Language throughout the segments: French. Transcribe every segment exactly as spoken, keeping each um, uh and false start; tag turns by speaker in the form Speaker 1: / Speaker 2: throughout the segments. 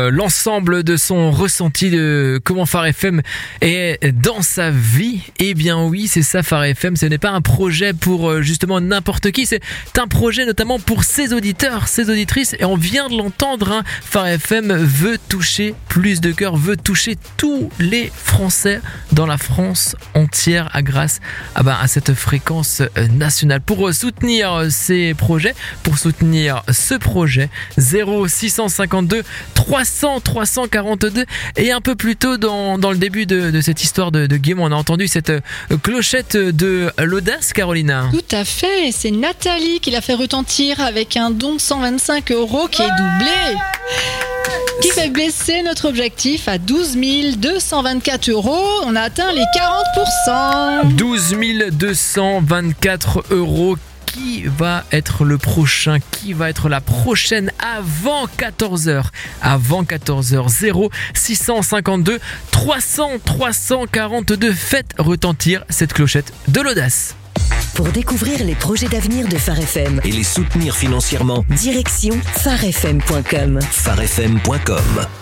Speaker 1: euh, l'ensemble de son ressenti de comment Phare F M est dans sa vie. Eh bien oui, c'est ça Phare F M, ce n'est pas un projet pour euh, justement n'importe qui, c'est un projet notamment pour ses auditeurs, ses auditrices, et on vient de l'entendre, hein, Phare F M veut toucher plus de cœurs, veut toucher tous les Français dans la France entière à grâce ah ben, à cette fréquence nationale. Pour soutenir ces projets, pour soutenir ce projet, zéro six cent cinquante-deux trois cents trois cent quarante-deux, et un peu plus tôt dans, dans le début de, de cette histoire de, de Guillaume, on a entendu cette clochette de l'audace, Carolina.
Speaker 2: Tout à fait, c'est Nathalie qui l'a fait retentir avec un don de cent vingt-cinq euros qui est doublé, qui fait baisser notre objectif à douze mille deux cent vingt-quatre euros. On a atteint les quarante pour cent.
Speaker 1: douze mille deux cent vingt-quatre euros. Qui va être le prochain? Qui va être la prochaine avant quatorze heures? Avant quatorze heures, zéro six cent cinquante-deux trois cents trois cent quarante-deux. Faites retentir cette clochette de l'audace.
Speaker 3: Pour découvrir les projets d'avenir de Phare F M
Speaker 4: et les soutenir financièrement,
Speaker 3: direction phare f m point com.
Speaker 4: phare f m point com.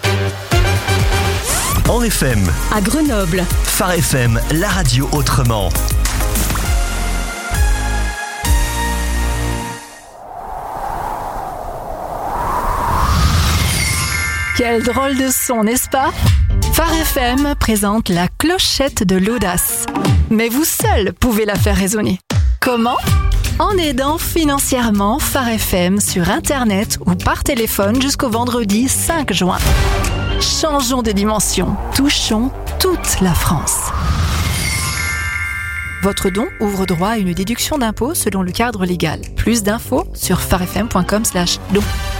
Speaker 4: En F M,
Speaker 3: À Grenoble,
Speaker 4: Phare F M, la radio autrement.
Speaker 2: Quel drôle de son, n'est-ce pas? Phare F M présente la clochette de l'audace. Mais vous seul pouvez la faire résonner. Comment? En aidant financièrement Phare F M sur Internet ou par téléphone jusqu'au vendredi cinq juin. Changeons de dimension, touchons toute la France. Votre don ouvre droit à une déduction d'impôt selon le cadre légal. Plus d'infos sur phare f m point com slash don.